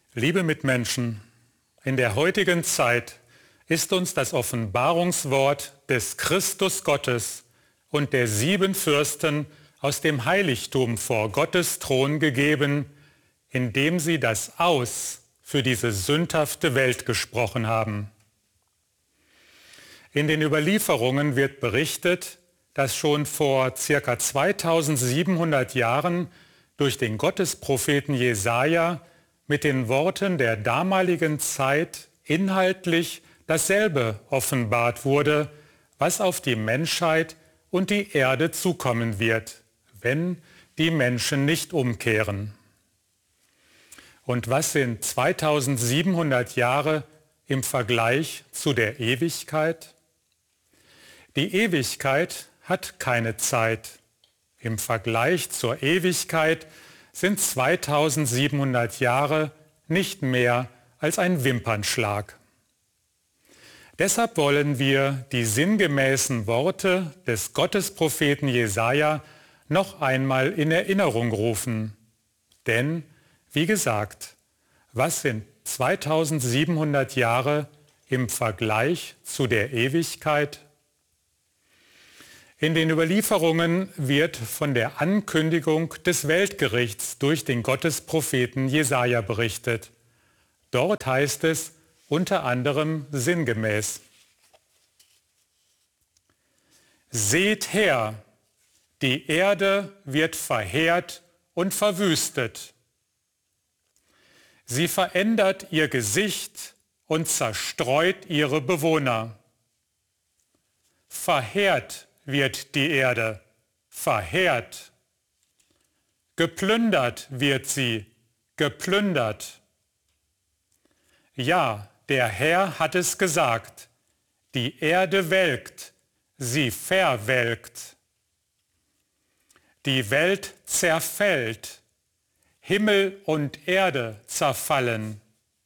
Liebe Mitmenschen, in der heutigen Zeit ist uns das Offenbarungswort des Christus Gottes und der 7 Fürsten aus dem Heiligtum vor Gottes Thron gegeben, indem sie das Aus für diese sündhafte Welt gesprochen haben. In den Überlieferungen wird berichtet, dass schon vor ca. 2700 Jahren durch den Gottespropheten Jesaja mit den Worten der damaligen Zeit inhaltlich dasselbe offenbart wurde, was auf die Menschheit und die Erde zukommen wird, wenn die Menschen nicht umkehren. Und was sind 2700 Jahre im Vergleich zu der Ewigkeit? Die Ewigkeit hat keine Zeit. Im Vergleich zur Ewigkeit sind 2700 Jahre nicht mehr als ein Wimpernschlag. Deshalb wollen wir die sinngemäßen Worte des Gottespropheten Jesaja noch einmal in Erinnerung rufen. Denn, wie gesagt, was sind 2700 Jahre im Vergleich zu der Ewigkeit? In den Überlieferungen wird von der Ankündigung des Weltgerichts durch den Gottespropheten Jesaja berichtet. Dort heißt es unter anderem sinngemäß: Seht her, die Erde wird verheert und verwüstet. Sie verändert ihr Gesicht und zerstreut ihre Bewohner. Verheert wird die Erde, verheert. Geplündert wird sie, geplündert. Ja, der Herr hat es gesagt, die Erde welkt, sie verwelkt. Die Welt zerfällt, Himmel und Erde zerfallen.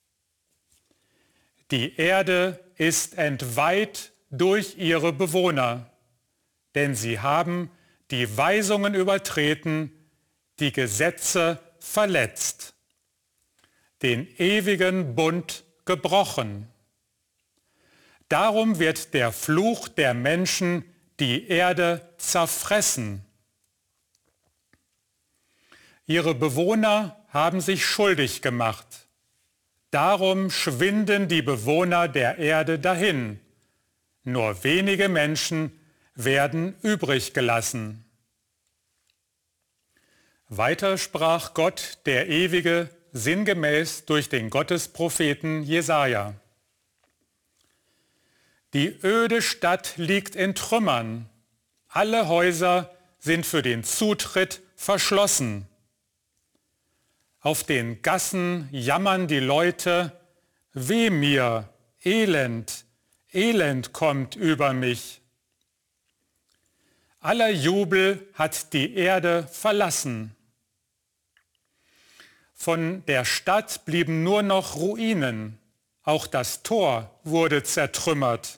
Die Erde ist entweiht durch ihre Bewohner, denn sie haben die Weisungen übertreten, die Gesetze verletzt, den ewigen Bund gebrochen. Darum wird der Fluch der Menschen die Erde zerfressen. Ihre Bewohner haben sich schuldig gemacht. Darum schwinden die Bewohner der Erde dahin. Nur wenige Menschen werden übrig gelassen. Weiter sprach Gott, der Ewige, sinngemäß durch den Gottespropheten Jesaja: Die öde Stadt liegt in Trümmern, alle Häuser sind für den Zutritt verschlossen. Auf den Gassen jammern die Leute: Weh mir, Elend, Elend kommt über mich. Aller Jubel hat die Erde verlassen. Von der Stadt blieben nur noch Ruinen, auch das Tor wurde zertrümmert.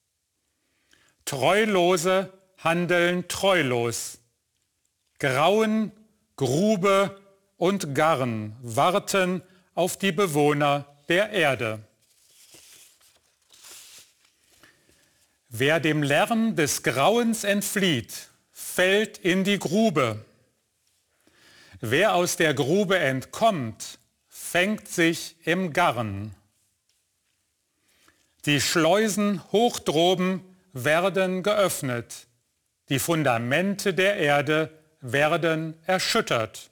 Treulose handeln treulos. Grauen, Grube und Garn warten auf die Bewohner der Erde. Wer dem Lärm des Grauens entflieht, fällt in die Grube. Wer aus der Grube entkommt, fängt sich im Garn. Die Schleusen hoch droben werden geöffnet, die Fundamente der Erde werden erschüttert.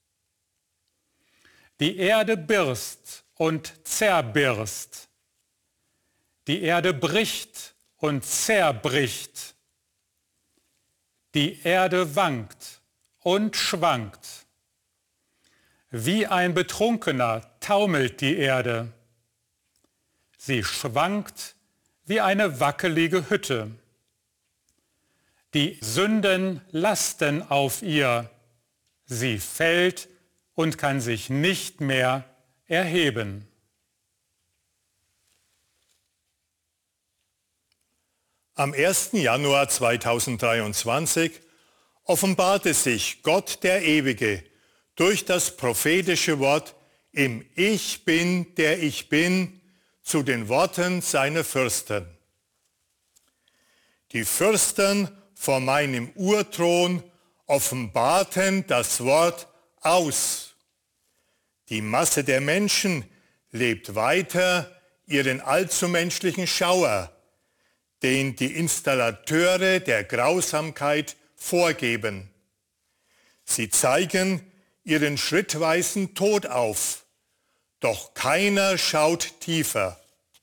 Die Erde birst und zerbirst. Die Erde bricht und zerbricht. Die Erde wankt und schwankt. Wie ein Betrunkener taumelt die Erde. Sie schwankt wie eine wackelige Hütte. Die Sünden lasten auf ihr. Sie fällt und kann sich nicht mehr erheben. Am 1. Januar 2023 offenbarte sich Gott der Ewige durch das prophetische Wort im Ich bin, der ich bin, zu den Worten seiner Fürsten. Die Fürsten vor meinem Urthron offenbarten das Wort aus. Die Masse der Menschen lebt weiter ihren allzu menschlichen Schauer, den die Installateure der Grausamkeit vorgeben. Sie zeigen ihren schrittweisen Tod auf, doch keiner schaut tiefer.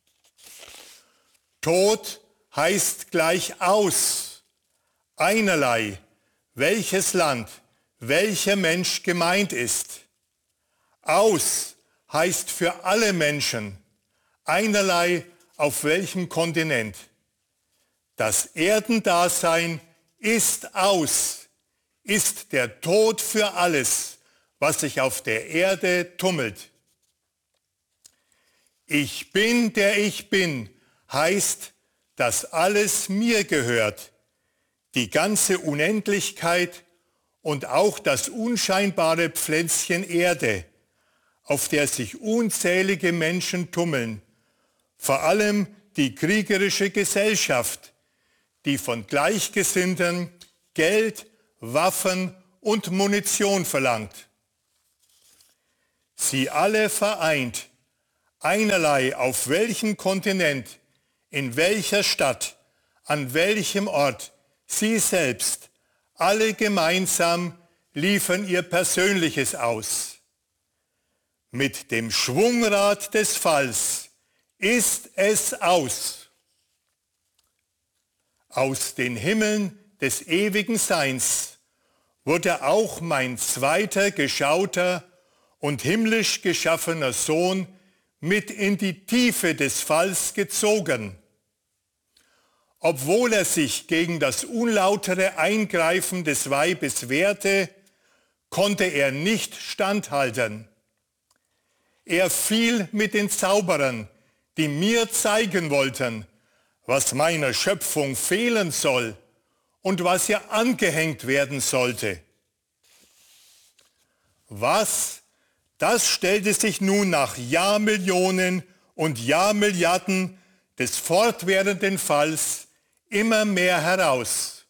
Tod heißt gleich aus, einerlei, welches Land, welcher Mensch gemeint ist. Aus heißt für alle Menschen, einerlei auf welchem Kontinent. Das Erdendasein ist aus, ist der Tod für alles, was sich auf der Erde tummelt. Ich bin, der ich bin, heißt, dass alles mir gehört, die ganze Unendlichkeit und auch das unscheinbare Pflänzchen Erde, auf der sich unzählige Menschen tummeln, vor allem die kriegerische Gesellschaft, die von Gleichgesinnten Geld, Waffen und Munition verlangt. Sie alle vereint, einerlei auf welchem Kontinent, in welcher Stadt, an welchem Ort, sie selbst, alle gemeinsam liefern ihr Persönliches aus. Mit dem Schwungrad des Falls ist es aus. Aus den Himmeln des ewigen Seins wurde auch mein zweiter geschauter und himmlisch geschaffener Sohn mit in die Tiefe des Falls gezogen. Obwohl er sich gegen das unlautere Eingreifen des Weibes wehrte, konnte er nicht standhalten. Er fiel mit den Zauberern, die mir zeigen wollten, was meiner Schöpfung fehlen soll und was ihr angehängt werden sollte. Was? Das stellte sich nun nach Jahrmillionen und Jahrmilliarden des fortwährenden Falls immer mehr heraus.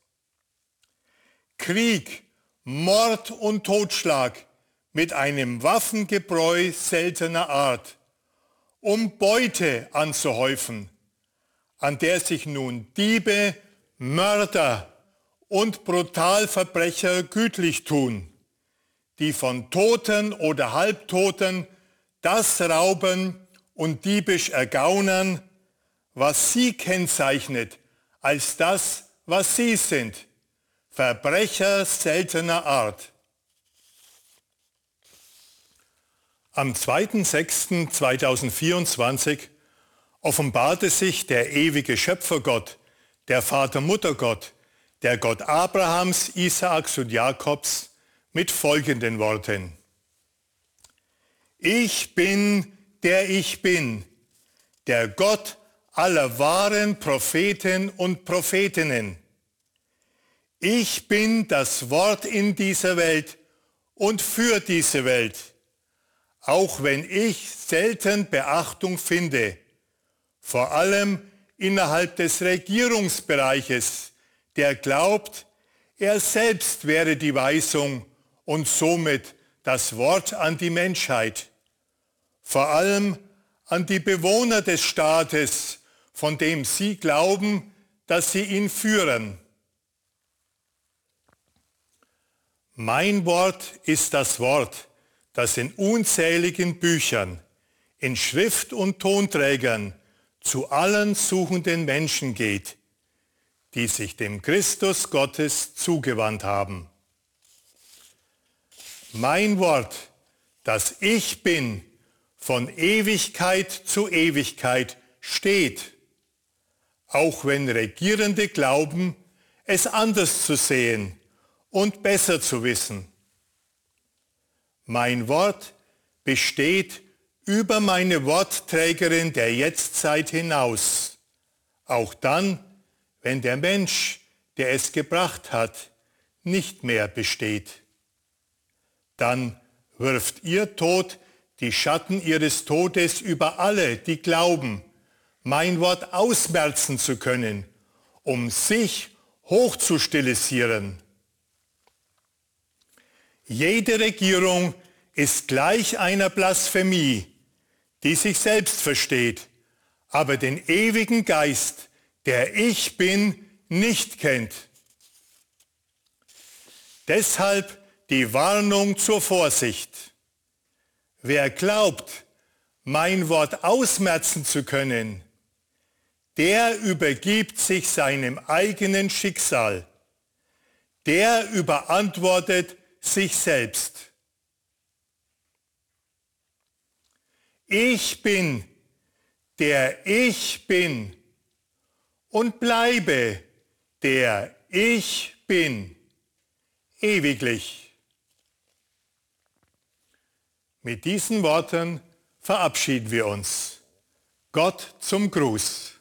Krieg, Mord und Totschlag mit einem Waffengebräu seltener Art, um Beute anzuhäufen, an der sich nun Diebe, Mörder und Brutalverbrecher gütlich tun, die von Toten oder Halbtoten das rauben und diebisch ergaunern, was sie kennzeichnet als das, was sie sind, Verbrecher seltener Art. Am 2.6.2024 offenbarte sich der ewige Schöpfergott, der Vater-Mutter-Gott, der Gott Abrahams, Isaaks und Jakobs mit folgenden Worten. Ich bin, der ich bin, der Gott aller wahren Propheten und Prophetinnen. Ich bin das Wort in dieser Welt und für diese Welt, auch wenn ich selten Beachtung finde, vor allem innerhalb des Regierungsbereiches, der glaubt, er selbst wäre die Weisung und somit das Wort an die Menschheit, vor allem an die Bewohner des Staates, von dem sie glauben, dass sie ihn führen. Mein Wort ist das Wort, das in unzähligen Büchern, in Schrift- und Tonträgern zu allen suchenden Menschen geht, die sich dem Christus Gottes zugewandt haben. Mein Wort, das Ich bin, von Ewigkeit zu Ewigkeit steht, auch wenn Regierende glauben, es anders zu sehen und besser zu wissen. Mein Wort besteht über meine Wortträgerin der Jetztzeit hinaus, auch dann, wenn der Mensch, der es gebracht hat, nicht mehr besteht. Dann wirft ihr Tod die Schatten ihres Todes über alle, die glauben, mein Wort ausmerzen zu können, um sich hochzustilisieren. Jede Regierung ist gleich einer Blasphemie, die sich selbst versteht, aber den ewigen Geist, der ich bin, nicht kennt. Deshalb die Warnung zur Vorsicht. Wer glaubt, mein Wort ausmerzen zu können, der übergibt sich seinem eigenen Schicksal. Der überantwortet sich selbst. Ich bin, der ich bin, und bleibe, der ich bin, ewiglich. Mit diesen Worten verabschieden wir uns. Gott zum Gruß.